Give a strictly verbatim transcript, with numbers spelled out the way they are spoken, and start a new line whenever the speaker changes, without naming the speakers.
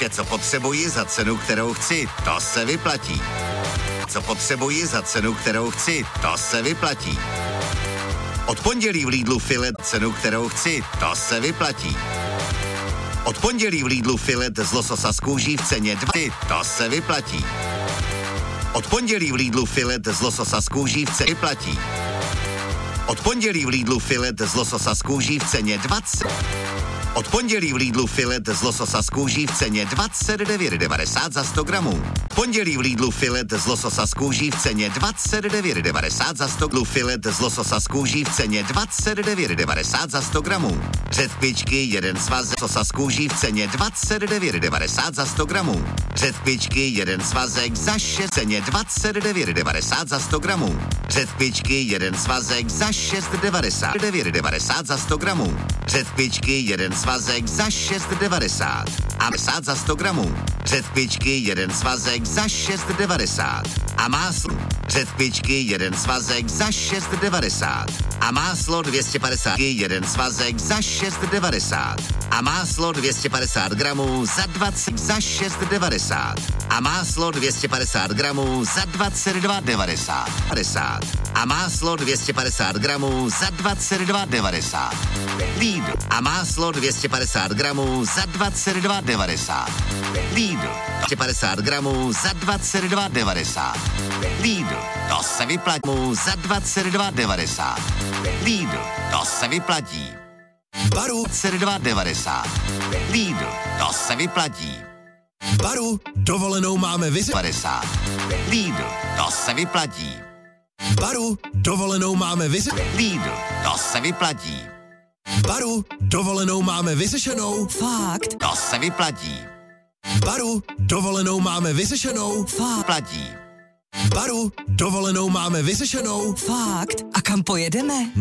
Vše, co potřebuji za cenu, kterou chci, to se vyplatí. Co potřebuji za cenu, kterou chci, to se vyplatí. Od pondělí v Lidlu filet cenu, kterou chci, to se vyplatí. Od pondělí v Lidlu filet z lososa z kůží v ceně dva, to se vyplatí. Od pondělí v Lidlu filet z lososa z kůží v ceně vyplatí. Od pondělí v Lidlu filet z lososa z kůží v ceně dvacet. Od pondělí v Lidlu filet z lososa z kůží v ceně dvacet devět devadesát za sto gramů. Pondělí v Lidlu filet z lososa z kůží v ceně dvacet devět devadesát za sto gramů. Filet z lososa z kůží v ceně dvacet devět devadesát za sto gramů. Řetpičky jeden svazek lososa z kůží v ceně dvacet devět devadesát za sto gramů. Řetpičky jeden svazek za šest ceně dvacet devět devadesát za sto gramů. Řetpičky jeden svazek za šest devadesát devět devadesát za sto gramů. Řetpičky jeden svazek za šest devadesát a devadesát za sto gramů. Řetpičky jeden svazek za šest devadesát a máslo. Řetpičky jeden svazek za šest devadesát a máslo dvě stě padesát. Jeden svazek za šest devadesát a máslo dvě stě padesát gramů za dvacet za šest devadesát a máslo dvě stě padesát gramů za dvacet dva devadesát a máslo dvě stě padesát gramů za dvacet dva devadesát. Lidl a máslo dvě stě padesát gramů za dvacet dva devadesát. Lidl dvě stě padesát gramů za dvacet dva devadesát. Lidl, to se vyplatí za dvacet dva devadesát. Lidl, to se vyplatí. Baru dvacet dva devadesát. Lidl, to se vyplatí.
Baru, dovolenou máme vyse...
padesát. Lidl, to se vyplatí.
Baru, dovolenou máme vyse...
Lidl, to se vyplatí.
Baru, dovolenou máme vysešenou.
Fakt?
To se vyplatí.
Baru, dovolenou máme vysešenou.
Fakt. Platí.
Baru, dovolenou máme vysešenou.
Fakt? A kam pojedeme?